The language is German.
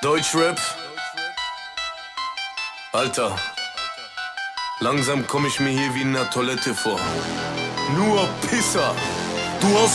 Deutschrap? Alter, langsam komm ich mir hier wie in einer Toilette vor. Nur Pisser. Du hast